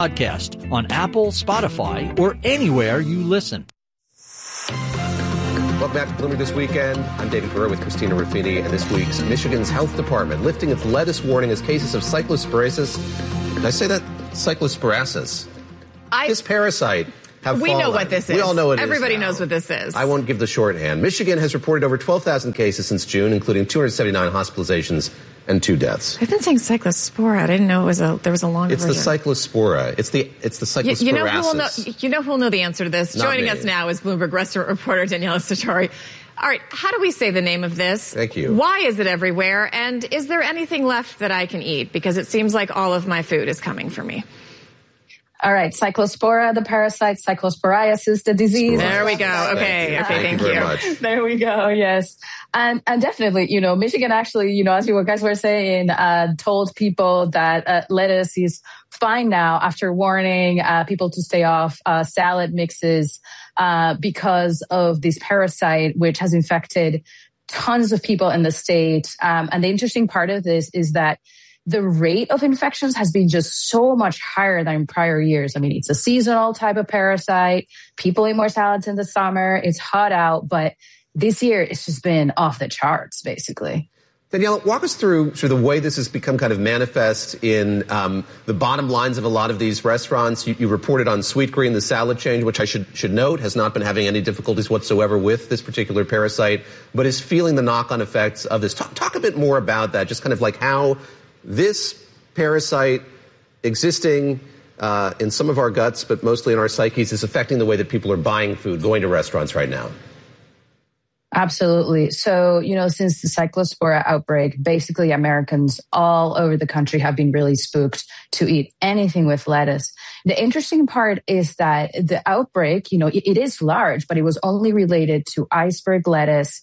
podcast on Apple, Spotify, or anywhere you listen. Welcome back to Bloomberg This Weekend. I'm David Gura with Christina Ruffini, and this week's Michigan's Health Department lifting its lettuce warning as cases of cyclosporiasis. Did I say that? Cyclosporiasis. This parasite have We fallen. know what this is. We all know what Everybody it is now. knows what this is. I won't give the shorthand. Michigan has reported over 12,000 cases since June, including 279 hospitalizations and 2 deaths. I've been saying cyclospora. I didn't know there was a longer version. It's the cyclospora. It's the cyclosporasis. You know who will know the answer to this? Not Joining me. us now is Bloomberg restaurant reporter Daniela Sartori. All right, how do we say the name of this? Thank you. Why is it everywhere? And is there anything left that I can eat? Because it seems like all of my food is coming for me. All right, cyclospora, the parasite, cyclosporiasis, the disease. There we go. Okay, Thank you very much. There we go. Yes. And definitely, Michigan actually, as you guys were saying, told people that lettuce is fine now after warning people to stay off salad mixes because of this parasite, which has infected tons of people in the state. And the interesting part of this is that the rate of infections has been just so much higher than in prior years. I mean, it's a seasonal type of parasite. People eat more salads in the summer. It's hot out, but this year it's just been off the charts, basically. Daniela, walk us through the way this has become kind of manifest in the bottom lines of a lot of these restaurants. You reported on Sweetgreen, the salad chain, which I should note has not been having any difficulties whatsoever with this particular parasite, but is feeling the knock-on effects of this. Talk a bit more about that, just kind of like how this parasite existing in some of our guts, but mostly in our psyches, is affecting the way that people are buying food, going to restaurants right now. Absolutely. So, since the cyclospora outbreak, basically Americans all over the country have been really spooked to eat anything with lettuce. The interesting part is that the outbreak, it is large, but it was only related to iceberg lettuce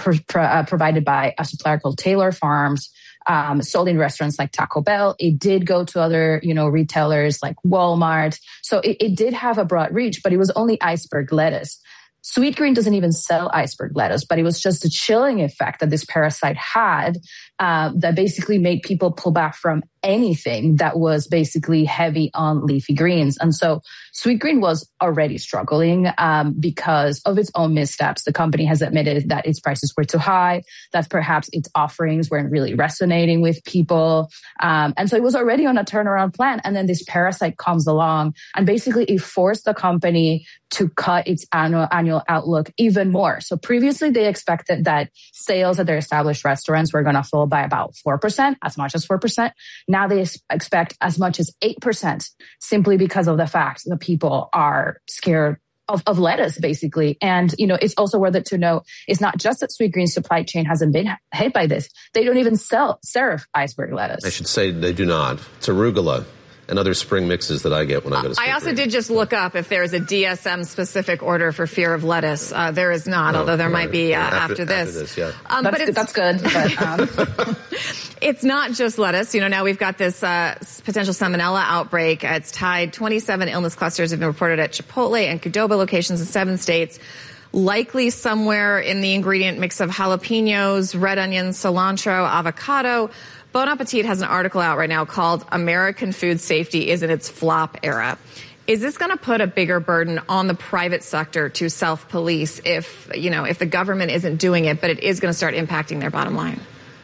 provided by a supplier called Taylor Farms, sold in restaurants like Taco Bell. It did go to other, retailers like Walmart. So it did have a broad reach, but it was only iceberg lettuce. Sweetgreen doesn't even sell iceberg lettuce, but it was just a chilling effect that this parasite had that basically made people pull back from anything that was basically heavy on leafy greens. And so Sweetgreen was already struggling because of its own missteps. The company has admitted that its prices were too high, that perhaps its offerings weren't really resonating with people. And so it was already on a turnaround plan. And then this parasite comes along and basically it forced the company to cut its annual outlook even more. So previously they expected that sales at their established restaurants were going to fall by about 4%, as much as 4%. Now they expect as much as 8% simply because of the fact that people are scared of lettuce, basically. And, it's also worth it to know it's not just that Sweetgreen's supply chain hasn't been hit by this. They don't even serve iceberg lettuce. I should say they do not. It's arugula and other spring mixes that I get when I go to Sweetgreen. I also did just look up if there is a DSM-specific order for fear of lettuce. There is not, although there might be after this. Yeah. That's good. But, it's not just lettuce. Now we've got this potential salmonella outbreak. It's tied 27 illness clusters have been reported at Chipotle and Qdoba locations in 7 states. Likely somewhere in the ingredient mix of jalapenos, red onions, cilantro, avocado. Bon Appetit has an article out right now called American Food Safety is in its flop era. Is this going to put a bigger burden on the private sector to self-police if the government isn't doing it, but it is going to start impacting their bottom line?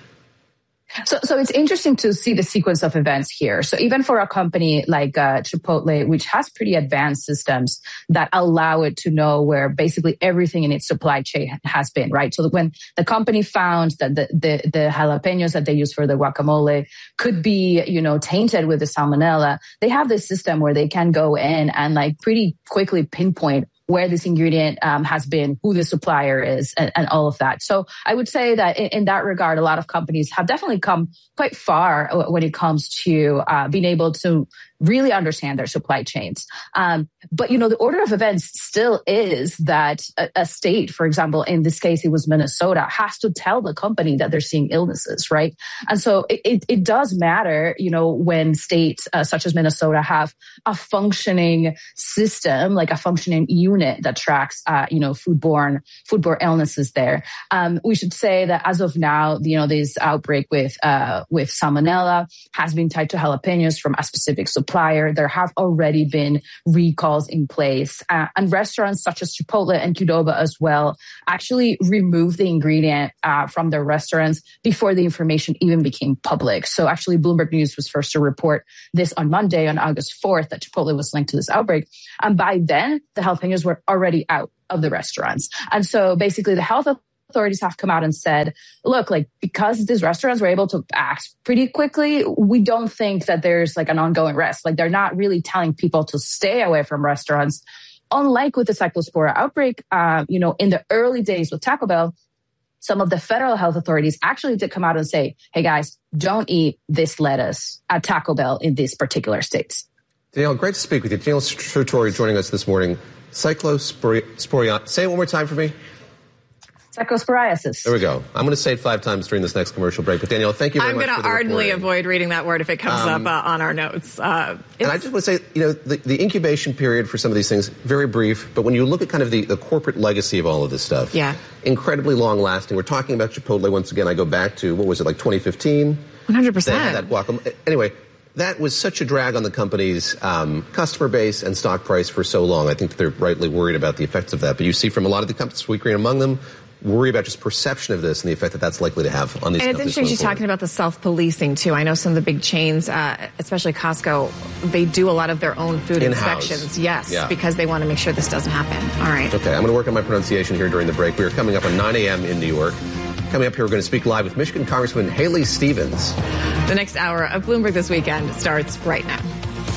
So it's interesting to see the sequence of events here. So even for a company like Chipotle, which has pretty advanced systems that allow it to know where basically everything in its supply chain has been, right? So when the company found that the jalapenos that they use for the guacamole could be, tainted with the salmonella, they have this system where they can go in and pretty quickly pinpoint where this ingredient has been, who the supplier is, and all of that. So I would say that in that regard, a lot of companies have definitely come quite far when it comes to being able to really understand their supply chains. But, the order of events still is that a state, for example, in this case, it was Minnesota, has to tell the company that they're seeing illnesses, right? And so it does matter, when states such as Minnesota have a functioning system, like a functioning unit that tracks, foodborne illnesses there. We should say that as of now, this outbreak with salmonella has been tied to jalapenos from a specific supplier. supplier. There have already been recalls in place. And restaurants such as Chipotle and Qdoba as well actually removed the ingredient from their restaurants before the information even became public. So actually, Bloomberg News was first to report this on Monday, on August 4th, that Chipotle was linked to this outbreak. And by then, the jalapenos were already out of the restaurants. And so basically, the health authorities have come out and said, look, like, because these restaurants were able to act pretty quickly, we don't think that there's like an ongoing risk. Like, they're not really telling people to stay away from restaurants. Unlike with the Cyclospora outbreak, in the early days with Taco Bell, some of the federal health authorities actually did come out and say, hey guys, don't eat this lettuce at Taco Bell in these particular states. Danielle, great to speak with you. Danielle Shruturi joining us this morning. Cyclosporiasis. Say it one more time for me. Cyclosporiasis. There we go. I'm going to say it 5 times during this next commercial break. But Danielle, thank you very much for the reporting. I'm going to ardently avoid reading that word if it comes up on our notes. And I just want to say, the incubation period for some of these things, very brief. But when you look at kind of the corporate legacy of all of this stuff, incredibly long lasting. We're talking about Chipotle once again. I go back to, what was it, like 2015? 100%. They had that guacamole. Anyway, that was such a drag on the company's customer base and stock price for so long. I think that they're rightly worried about the effects of that. But you see from a lot of the companies, Sweetgreen among them, worry about just perception of this and the effect that that's likely to have on these companies. And it's interesting she's talking about the self-policing, too. I know some of the big chains, especially Costco, they do a lot of their own food inspections. Yes, because they want to make sure this doesn't happen. All right. Okay, I'm going to work on my pronunciation here during the break. We are coming up at 9 a.m. in New York. Coming up here, we're going to speak live with Michigan Congresswoman Haley Stevens. The next hour of Bloomberg This Weekend starts right now.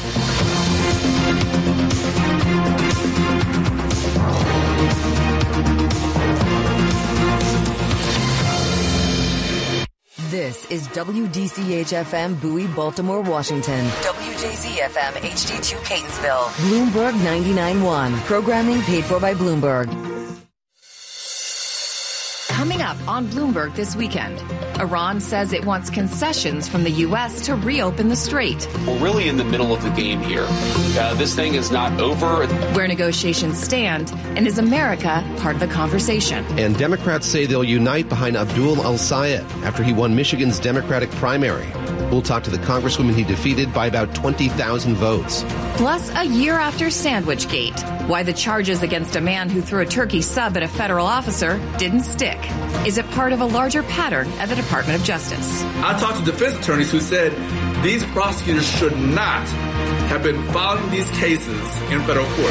This is WDCH-FM Bowie, Baltimore, Washington. WJZ-FM HD2 Catonsville. Bloomberg 99.1. Programming paid for by Bloomberg. Coming up on Bloomberg This Weekend, Iran says it wants concessions from the U.S. to reopen the strait. We're really in the middle of the game here. This thing is not over. Where negotiations stand, and is America part of the conversation? And Democrats say they'll unite behind Abdul al-Sayed after he won Michigan's Democratic primary. We'll talk to the congresswoman he defeated by about 20,000 votes. Plus, a year after Sandwichgate, why the charges against a man who threw a turkey sub at a federal officer didn't stick. Is it part of a larger pattern at the Department of Justice? I talked to defense attorneys who said these prosecutors should not have been filing these cases in federal court.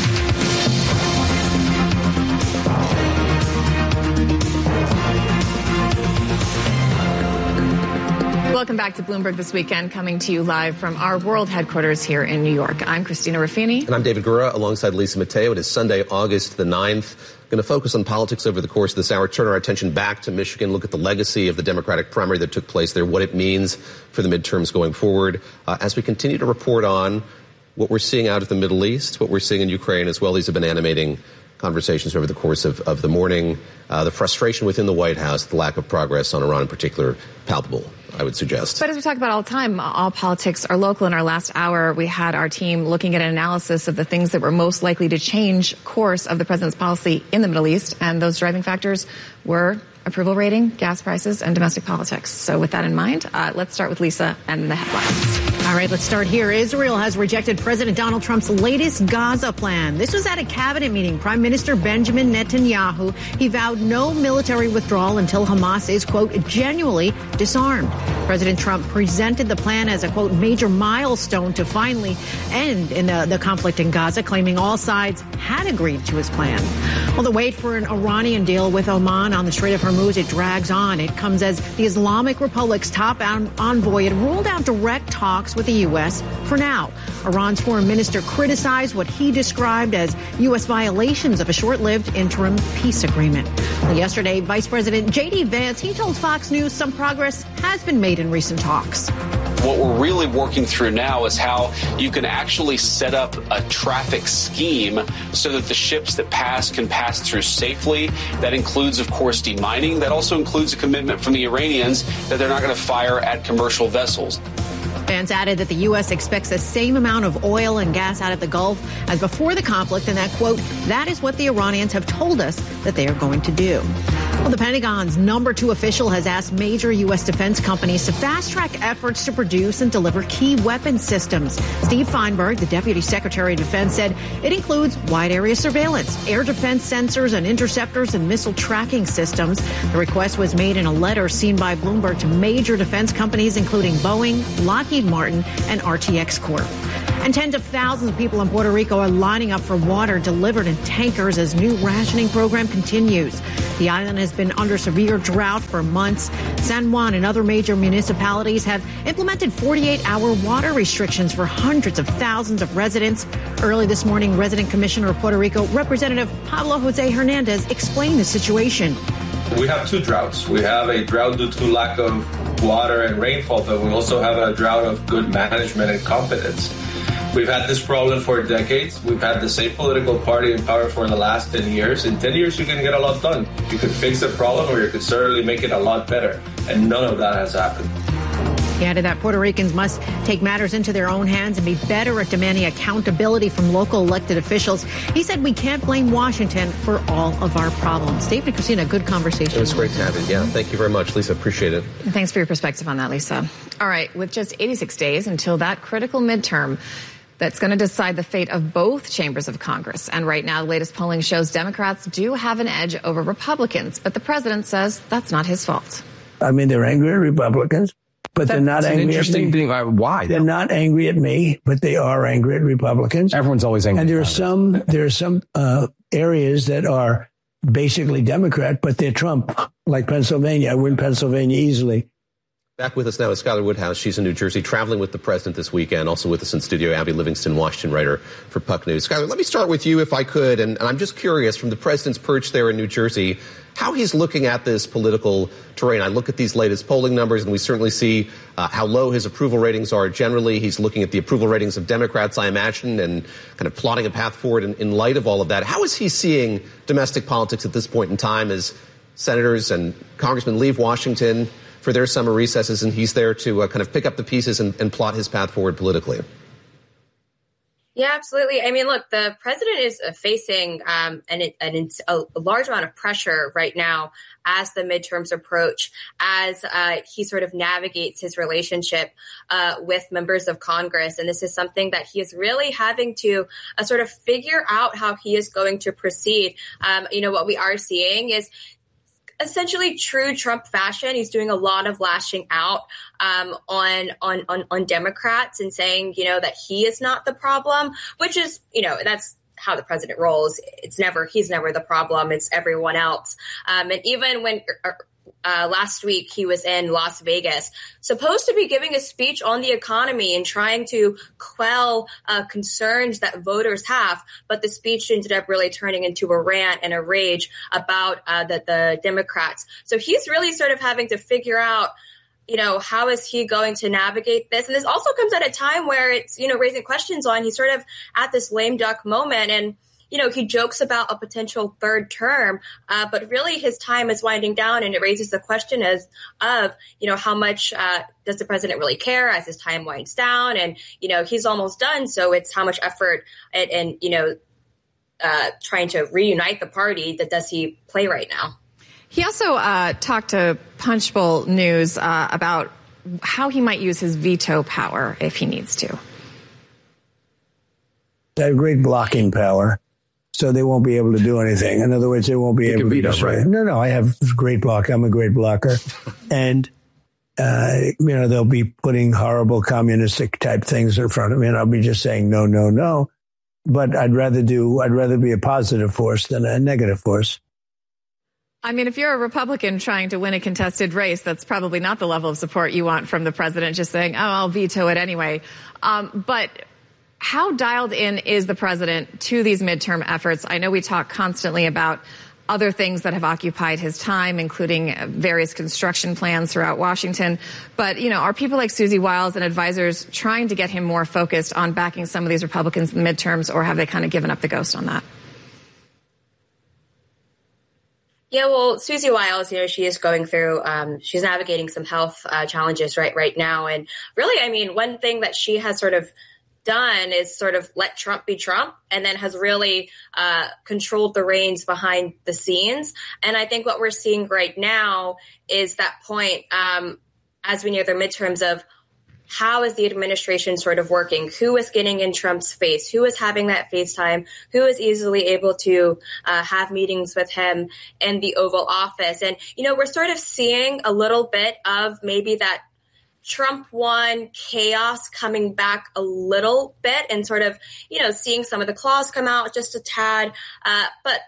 Welcome back to Bloomberg This Weekend, coming to you live from our world headquarters here in New York. I'm Christina Ruffini. And I'm David Gura, alongside Lisa Mateo. It is Sunday, August the 9th. Going to focus on politics over the course of this hour, turn our attention back to Michigan, look at the legacy of the Democratic primary that took place there, what it means for the midterms going forward. As we continue to report on what we're seeing out of the Middle East, what we're seeing in Ukraine as well, these have been animating conversations over the course of the morning. The frustration within the White House, the lack of progress on Iran in particular, palpable, I would suggest. But as we talk about all the time, all politics are local. In our last hour, we had our team looking at an analysis of the things that were most likely to change course of the president's policy in the Middle East. And those driving factors were approval rating, gas prices, and domestic politics. So with that in mind, let's start with Lisa and the headlines. All right, let's start here. Israel has rejected President Donald Trump's latest Gaza plan. This was at a cabinet meeting. Prime Minister Benjamin Netanyahu, he vowed no military withdrawal until Hamas is, quote, genuinely disarmed. President Trump presented the plan as a, quote, major milestone to finally end in the conflict in Gaza, claiming all sides had agreed to his plan. Well, the wait for an Iranian deal with Oman on the Strait of Hormuz, it drags on. It comes as the Islamic Republic's top envoy had ruled out direct talks with the U.S. for now. Iran's foreign minister criticized what he described as U.S. violations of a short-lived interim peace agreement. Well, yesterday, Vice President J.D. Vance, he told Fox News some progress has been made in recent talks. What we're really working through now is how you can actually set up a traffic scheme so that the ships that pass can pass through safely. That includes, of course, demining. That also includes a commitment from the Iranians that they're not going to fire at commercial vessels. Vance added that the U.S. expects the same amount of oil and gas out of the Gulf as before the conflict, and that, quote, that is what the Iranians have told us that they are going to do. Well, the Pentagon's number 2 official has asked major U.S. defense companies to fast-track efforts to produce and deliver key weapons systems. Steve Feinberg, the Deputy Secretary of Defense, said it includes wide-area surveillance, air defense sensors and interceptors, and missile tracking systems. The request was made in a letter seen by Bloomberg to major defense companies, including Boeing, Lockheed Martin, and RTX Corp. And tens of thousands of people in Puerto Rico are lining up for water delivered in tankers as new rationing program continues. The island has been under severe drought for months. San Juan and other major municipalities have implemented 48-hour water restrictions for hundreds of thousands of residents. Early this morning, Resident Commissioner of Puerto Rico, Representative Pablo Jose Hernandez, explained the situation. We have 2 droughts. We have a drought due to lack of water and rainfall, but we also have a drought of good management and competence. We've had this problem for decades. We've had the same political party in power for the last 10 years. In 10 years, you can get a lot done. You could fix the problem, or you could certainly make it a lot better. And none of that has happened. He added that Puerto Ricans must take matters into their own hands and be better at demanding accountability from local elected officials. He said we can't blame Washington for all of our problems. Dave and Christina, good conversation. It was great to have it. Yeah, thank you very much, Lisa. Appreciate it. And thanks for your perspective on that, Lisa. All right, with just 86 days until that critical midterm that's going to decide the fate of both chambers of Congress. And right now, the latest polling shows Democrats do have an edge over Republicans. But the president says that's not his fault. I mean, they're angry at Republicans, but they're not angry at me. Thing. Why? They're not angry at me, but they are angry at Republicans. Everyone's always angry. And there are some areas that are basically Democrat, but they're Trump, like Pennsylvania. I win Pennsylvania easily. Back with us now is Skylar Woodhouse. She's in New Jersey, traveling with the president this weekend. Also with us in studio, Abby Livingston, Washington writer for Puck News. Skylar, let me start with you, if I could. And I'm just curious, from the president's perch there in New Jersey, how he's looking at this political terrain. I look at these latest polling numbers, and we certainly see how low his approval ratings are generally. He's looking at the approval ratings of Democrats, I imagine, and kind of plotting a path forward in light of all of that. How is he seeing domestic politics at this point in time as senators and congressmen leave Washington for their summer recesses, and he's there to kind of pick up the pieces and plot his path forward politically? Yeah, absolutely. I mean, look, the president is facing a large amount of pressure right now as the midterms approach, as he sort of navigates his relationship with members of Congress. And this is something that he is really having to sort of figure out how he is going to proceed. What we are seeing is essentially true Trump fashion. He's doing a lot of lashing out on Democrats and saying, that he is not the problem, which is, that's how the president rolls. He's never the problem. It's everyone else. And even when last week he was in Las Vegas, supposed to be giving a speech on the economy and trying to quell concerns that voters have, but the speech ended up really turning into a rant and a rage about the Democrats. So he's really sort of having to figure out, how is he going to navigate this? And this also comes at a time where it's, raising questions on, he's sort of at this lame duck moment, and he jokes about a potential third term, but really his time is winding down, and it raises the question of how much does the president really care as his time winds down? And, he's almost done. So it's how much effort and trying to reunite the party that does he play right now? He also talked to Punchbowl News about how he might use his veto power if he needs to. I have great blocking power, so they won't be able to do anything. In other words, they won't be able to veto, right? No, I have great block. I'm a great blocker. And, they'll be putting horrible communistic type things in front of me, and I'll be just saying no, no, no. But I'd rather be a positive force than a negative force. I mean, if you're a Republican trying to win a contested race, that's probably not the level of support you want from the president, just saying, oh, I'll veto it anyway. But how dialed in is the president to these midterm efforts? I know we talk constantly about other things that have occupied his time, including various construction plans throughout Washington. But, are people like Susie Wiles and advisors trying to get him more focused on backing some of these Republicans in the midterms, or have they kind of given up the ghost on that? Yeah, well, Susie Wiles, she is going through, she's navigating some health challenges right now. And really, I mean, one thing that she has sort of done is sort of let Trump be Trump, and then has really controlled the reins behind the scenes. And I think what we're seeing right now is that point as we near the midterms of how is the administration sort of working? Who is getting in Trump's face? Who is having that FaceTime? Who is easily able to have meetings with him in the Oval Office? And, we're sort of seeing a little bit of maybe that Trump won chaos coming back a little bit, and sort of, seeing some of the claws come out just a tad. But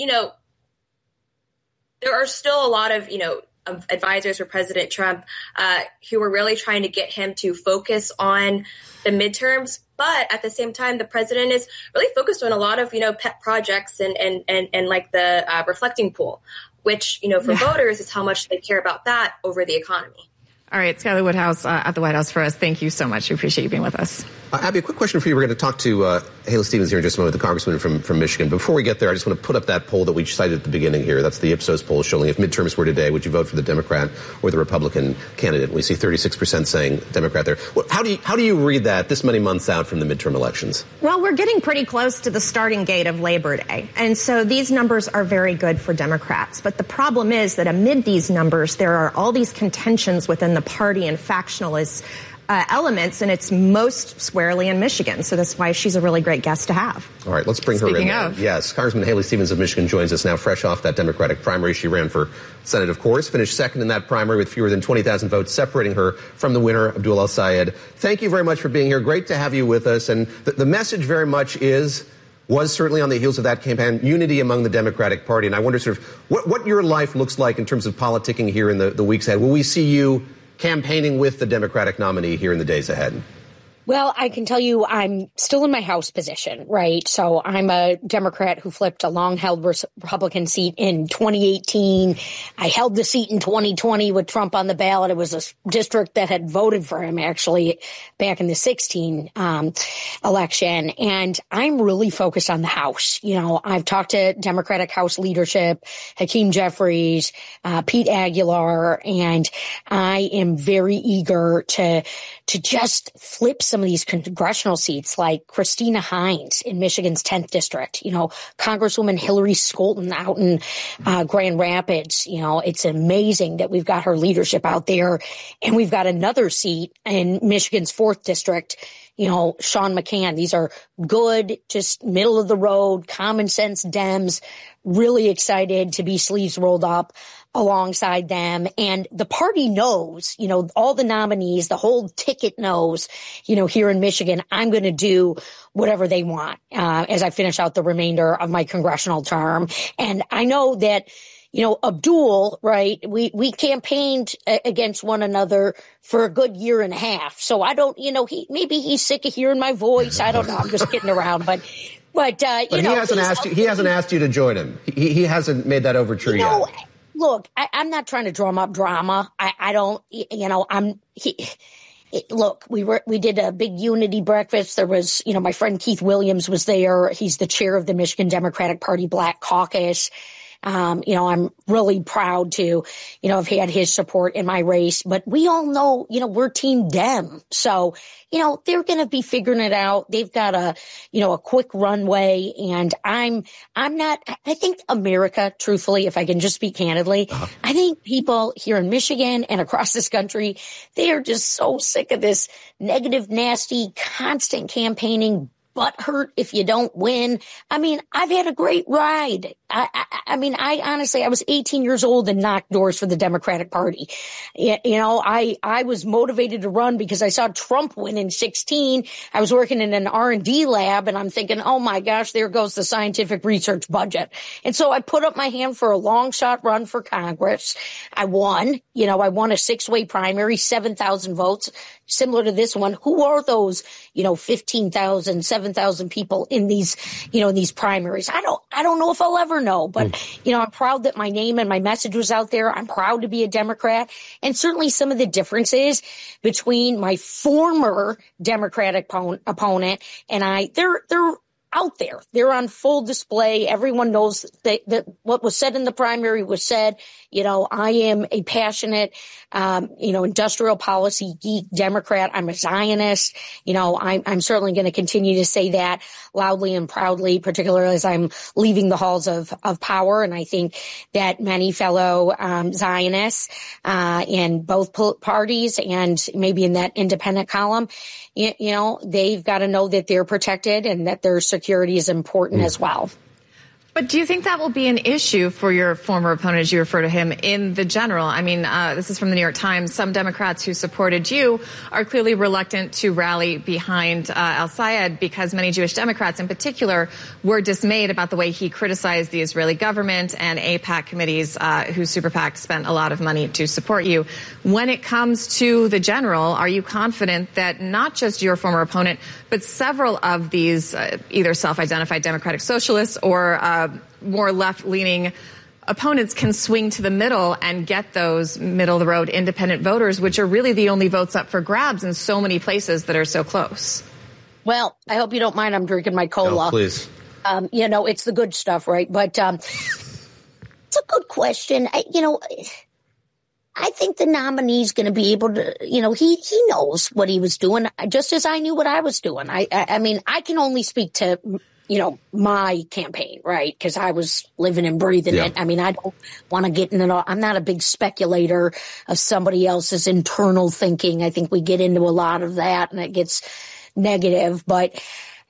there are still a lot of, of advisors for President Trump who were really trying to get him to focus on the midterms. But at the same time, the president is really focused on a lot of, pet projects and like the reflecting pool, which, for voters is how much they care about that over the economy. All right, Skyler Woodhouse at the White House for us. Thank you so much. We appreciate you being with us. Abby, a quick question for you. We're going to talk to Haley Stevens here in just a moment, the congressman from Michigan. Before we get there, I just want to put up that poll that we cited at the beginning here. That's the Ipsos poll showing if midterms were today, would you vote for the Democrat or the Republican candidate? We see 36% saying Democrat there. How do you read that this many months out from the midterm elections? Well, we're getting pretty close to the starting gate of Labor Day. And so these numbers are very good for Democrats. But the problem is that amid these numbers, there are all these contentions within the party and factionalist elements, and it's most squarely in Michigan. So that's why she's a really great guest to have. All right, let's bring her in. Speaking of. Yes, Congressman Haley Stevens of Michigan joins us now, fresh off that Democratic primary. She ran for Senate, of course, finished second in that primary with fewer than 20,000 votes, separating her from the winner, Abdul El-Sayed. Thank you very much for being here. Great to have you with us. And the message very much was certainly on the heels of that campaign, unity among the Democratic Party. And I wonder sort of what your life looks like in terms of politicking here in the weeks ahead. Will we see you campaigning with the Democratic nominee here in the days ahead? Well, I can tell you I'm still in my House position, right? So I'm a Democrat who flipped a long-held Republican seat in 2018. I held the seat in 2020 with Trump on the ballot. It was a district that had voted for him, actually, back in the 2016 election. And I'm really focused on the House. I've talked to Democratic House leadership, Hakeem Jeffries, Pete Aguilar, and I am very eager to just flip some of these congressional seats, like Christina Hines in Michigan's 10th district, Congresswoman Hillary Scholten out in Grand Rapids. It's amazing that we've got her leadership out there. And we've got another seat in Michigan's 4th district, Sean McCann. These are good, just middle of the road, common sense Dems, really excited to be sleeves rolled up alongside them. And the party knows, all the nominees, the whole ticket knows, here in Michigan, I'm going to do whatever they want as I finish out the remainder of my congressional term. And I know that, Abdul, right, we campaigned against one another for a good year and a half. So I don't, maybe he's sick of hearing my voice. I don't know. I'm just kidding around. But he hasn't asked you to join him. He hasn't made that overture yet. Look, I'm not trying to drum up drama. I don't, look, we did a big unity breakfast. There was, my friend Keith Williams was there. He's the chair of the Michigan Democratic Party Black Caucus. I'm really proud to, have had his support in my race, but we all know, we're Team Dem. So, they're going to be figuring it out. They've got a quick runway, and I think America, truthfully, if I can just speak candidly, I think people here in Michigan and across this country, they are just so sick of this negative, nasty, constant campaigning, butthurt if you don't win. I mean, I've had a great ride. I honestly, I was 18 years old and knocked doors for the Democratic Party. I was motivated to run because I saw Trump win in 2016. I was working in an R&D lab, and I'm thinking, oh my gosh, there goes the scientific research budget. And so I put up my hand for a long shot run for Congress. I won. I won a 6-way primary, 7,000 votes, similar to this one. Who are those, 15,000, 7,000 people in these, in these primaries? I don't know if I'll ever know, but, I'm proud that my name and my message was out there. I'm proud to be a Democrat. And certainly some of the differences between my former Democratic opponent and I out there. They're on full display. Everyone knows that what was said in the primary was said. I am a passionate, industrial policy geek Democrat. I'm a Zionist. I'm certainly going to continue to say that loudly and proudly, particularly as I'm leaving the halls of power. And I think that many fellow Zionists in both parties and maybe in that independent column, they've got to know that they're protected and that their security is important as well. But do you think that will be an issue for your former opponent, as you refer to him, in the general? I mean, this is from the New York Times. Some Democrats who supported you are clearly reluctant to rally behind al-Sayed because many Jewish Democrats in particular were dismayed about the way he criticized the Israeli government and AIPAC committees whose super PAC spent a lot of money to support you. When it comes to the general, are you confident that not just your former opponent, but several of these either self-identified democratic socialists or more left-leaning opponents can swing to the middle and get those middle-of-the-road independent voters, which are really the only votes up for grabs in so many places that are so close? Well, I hope you don't mind. I'm drinking my cola. Oh, please. It's the good stuff, right? But it's a good question. I think the nominee's going to be able to, he knows what he was doing, just as I knew what I was doing. I mean, I can only speak to, my campaign, right? Because I was living and breathing it. I mean, I don't want to get into I'm not a big speculator of somebody else's internal thinking. I think we get into a lot of that and it gets negative. But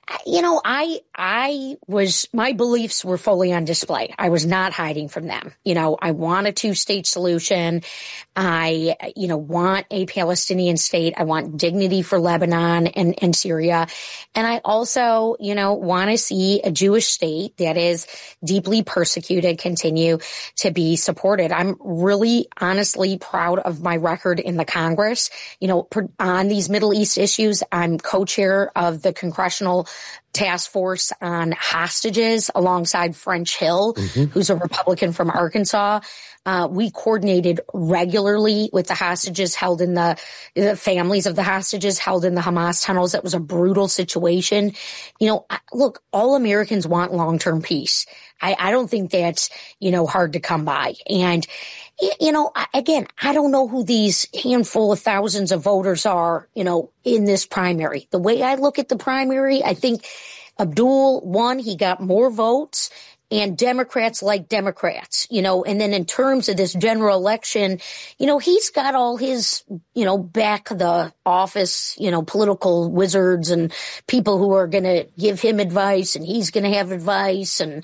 my beliefs were fully on display. I was not hiding from them. I want a two-state solution. I, want a Palestinian state. I want dignity for Lebanon and Syria. And I also, want to see a Jewish state that is deeply persecuted continue to be supported. I'm really honestly proud of my record in the Congress. On these Middle East issues, I'm co-chair of the Congressional Task Force on Hostages alongside French Hill, who's a Republican from Arkansas. We coordinated regularly with the hostages held in the families of the hostages held in the Hamas tunnels. That was a brutal situation. Look, all Americans want long-term peace. I don't think that's, hard to come by. And, again, I don't know who these handful of thousands of voters are, in this primary. The way I look at the primary, I think Abdul won. He got more votes. And Democrats like Democrats, and then in terms of this general election, he's got all his, back the office, political wizards and people who are going to give him advice and he's going to have advice and,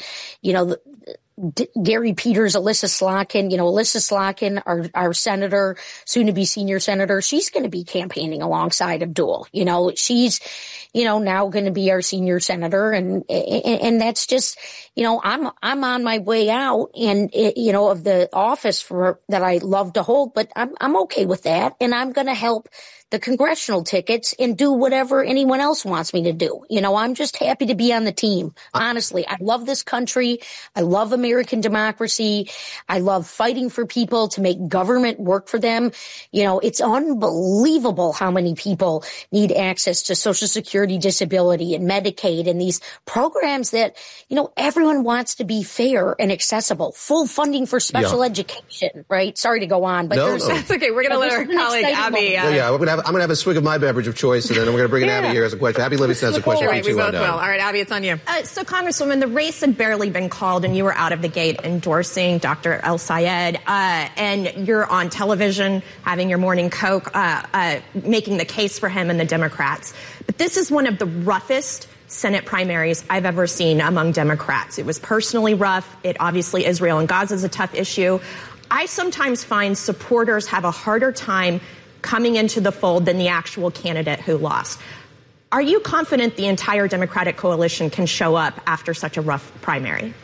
Gary Peters, Alyssa Slotkin, our senator, soon to be senior senator, she's going to be campaigning alongside Abdul. She's, now going to be our senior senator. And that's just, I'm on my way out and, of the office that I love to hold, but I'm okay with that. And I'm going to help the congressional tickets and do whatever anyone else wants me to do. I'm just happy to be on the team. Honestly, I love this country. I love American democracy. I love fighting for people to make government work for them. It's unbelievable how many people need access to Social Security, disability, and Medicaid and these programs that, everyone wants to be fair and accessible. Full funding for special education, right? Sorry to go on, but that's okay. We're going to let our colleague Abby. I'm going to have a swig of my beverage of choice, and then I'm going to bring in Abby here as a question. Abby Livingston has a question for you, too. We both will. All right, Abby, it's on you. So, Congresswoman, the race had barely been called, and you were out of the gate endorsing Dr. El-Sayed, and you're on television having your morning Coke, making the case for him and the Democrats. But this is one of the roughest Senate primaries I've ever seen among Democrats. It was personally rough. Obviously, Israel and Gaza is a tough issue. I sometimes find supporters have a harder time coming into the fold than the actual candidate who lost. Are you confident the entire Democratic coalition can show up after such a rough primary?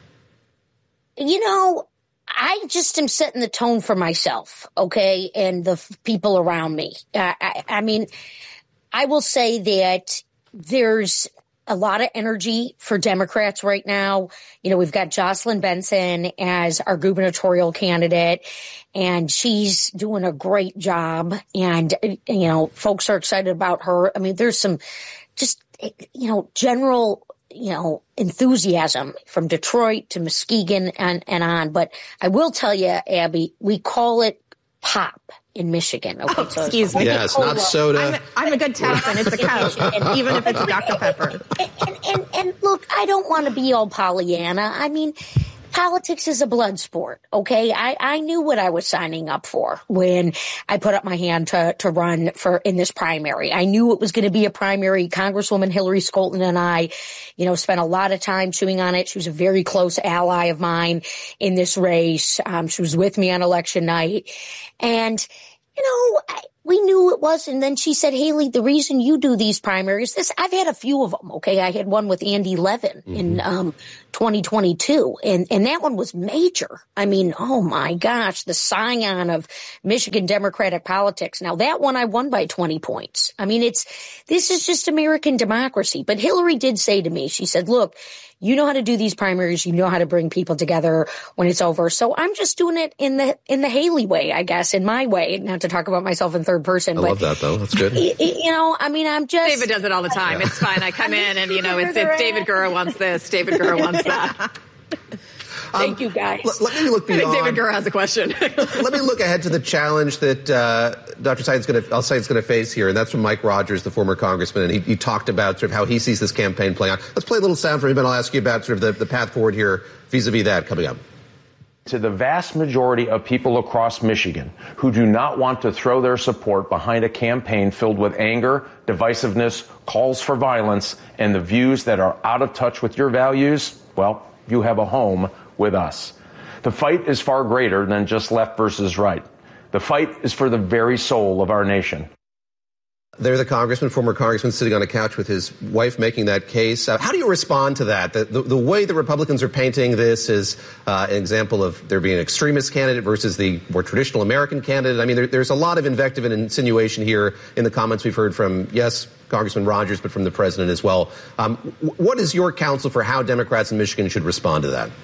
I just am setting the tone for myself, okay, and the people around me. I mean, I will say that there's a lot of energy for Democrats right now. We've got Jocelyn Benson as our gubernatorial candidate, and she's doing a great job. And, folks are excited about her. I mean, there's some just, general enthusiasm from Detroit to Muskegon and on. But I will tell you, Abby, we call it pop in Michigan. Okay, so excuse me. Yes, not soda. I'm a good Texan. It's a Coke, even if it's a Dr. Pepper. And look, I don't want to be all Pollyanna. I mean, politics is a blood sport, okay? I knew what I was signing up for when I put up my hand to run in this primary. I knew it was going to be a primary. Congresswoman Hillary Scholten and I, spent a lot of time chewing on it. She was a very close ally of mine in this race. She was with me on election night. And, we knew it was. And then she said, Haley, the reason you do these primaries, I've had a few of them. Okay. I had one with Andy Levin in 2022. And that one was major. I mean, oh my gosh, the scion of Michigan Democratic politics. Now that one I won by 20 points. I mean, this is just American democracy. But Hillary did say to me, she said, look, you know how to do these primaries. You know how to bring people together when it's over. So I'm just doing it in the Haley way, I guess, in my way. Not to talk about myself in third person. I love that, though. That's good. I'm just... David does it all the time. It's fine. I come in and, it's David Gura wants this. David Gura wants that. Thank you, guys. Let me look beyond. David Gura has a question. Let me look ahead to the challenge that Dr. Saeed's going to face here, and that's from Mike Rogers, the former congressman, and he talked about sort of how he sees this campaign playing out. Let's play a little sound from him, and I'll ask you about sort of the path forward here vis-a-vis that coming up. To the vast majority of people across Michigan who do not want to throw their support behind a campaign filled with anger, divisiveness, calls for violence, and the views that are out of touch with your values, well, you have a home with us. The fight is far greater than just left versus right. The fight is for the very soul of our nation. There's a former congressman sitting on a couch with his wife making that case. How do you respond to that? The way the Republicans are painting this is an example of there being an extremist candidate versus the more traditional American candidate. I mean, there's a lot of invective and insinuation here in the comments we've heard from, yes, Congressman Rogers, but from the president as well. What is your counsel for how Democrats in Michigan should respond to that?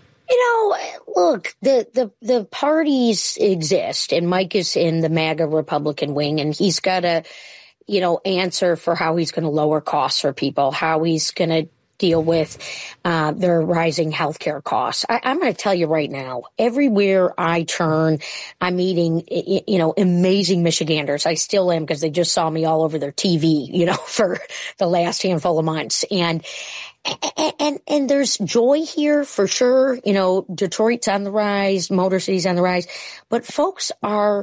Look, the parties exist, and Mike is in the MAGA Republican wing, and he's got to, answer for how he's going to lower costs for people, how he's going to deal with their rising healthcare costs. I'm going to tell you right now, everywhere I turn, I'm meeting, amazing Michiganders. I still am, because they just saw me all over their TV, for the last handful of months. And there's joy here for sure. Detroit's on the rise, Motor City's on the rise, but folks are,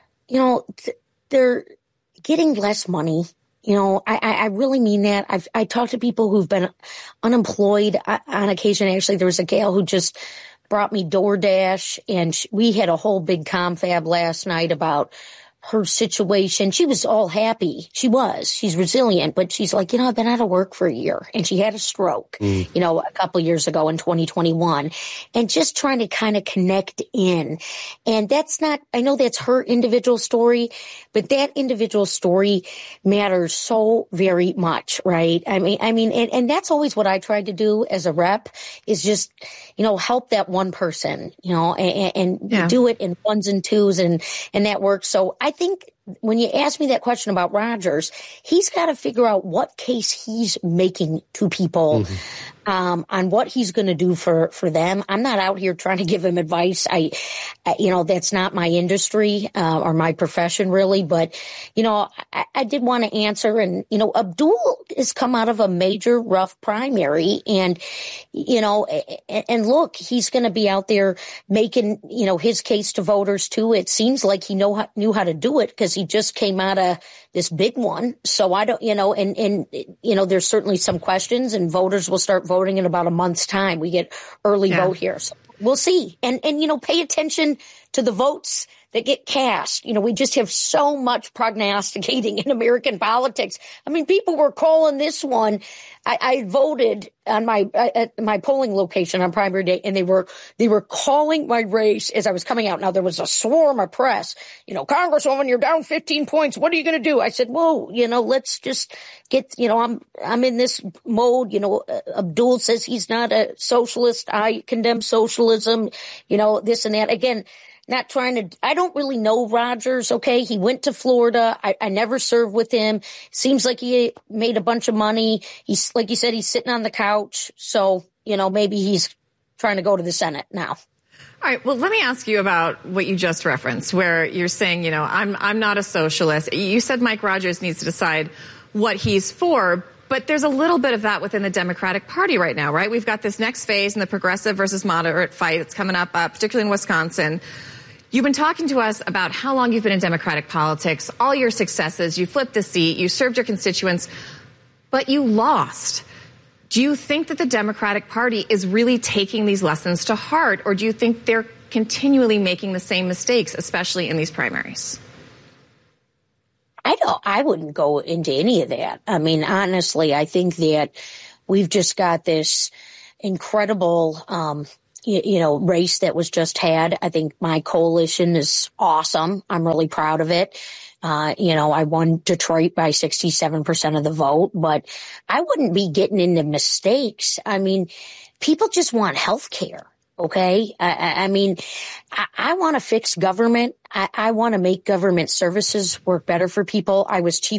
they're getting less money. I really mean that. I talked to people who've been unemployed on occasion. Actually, there was a gal who just brought me DoorDash, and we had a whole big confab last night about her situation. She was all happy. She's resilient, but she's like, I've been out of work for a year, and she had a stroke, a couple of years ago in 2021, and just trying to kind of connect in. And I know that's her individual story, but that individual story matters so very much, right? I mean, and that's always what I tried to do as a rep, is just, help that one person, and do it in ones and twos, and that works. So I think when you ask me that question about Rogers, he's got to figure out what case he's making to people on what he's going to do for them. I'm not out here trying to give him advice. That's not my industry or my profession really. But, I did want to answer. And, Abdul has come out of a major rough primary. And, and look, he's going to be out there making, his case to voters too. It seems like he knew how to do it, because he just came out of this big one. So I don't, and there's certainly some questions, and voters will start voting in about a month's time. We get early vote here. So we'll see. And pay attention to the votes that get cast. We just have so much prognosticating in American politics. I mean, people were calling this one. I voted on at my polling location on primary day, and they were calling my race as I was coming out. Now, there was a swarm of press. Congresswoman, you're down 15 points. What are you going to do? I said, whoa, let's just get, I'm in this mode. Abdul says he's not a socialist. I condemn socialism, this and that. Again, not trying to, I don't really know Rogers. Okay. He went to Florida. I never served with him. Seems like he made a bunch of money. He's, like you said, he's sitting on the couch. So, maybe he's trying to go to the Senate now. All right. Well, let me ask you about what you just referenced, where you're saying, I'm not a socialist. You said Mike Rogers needs to decide what he's for, but there's a little bit of that within the Democratic Party right now, right? We've got this next phase in the progressive versus moderate fight that's coming up, particularly in Wisconsin. You've been talking to us about how long you've been in Democratic politics, all your successes. You flipped the seat, you served your constituents, but you lost. Do you think that the Democratic Party is really taking these lessons to heart, or do you think they're continually making the same mistakes, especially in these primaries? I wouldn't go into any of that. I mean, honestly, I think that we've just got this incredible, race that was just had. I think my coalition is awesome. I'm really proud of it. I won Detroit by 67% of the vote, but I wouldn't be getting into mistakes. I mean, people just want health care. Okay. I want to fix government. I want to make government services work better for people. I was chief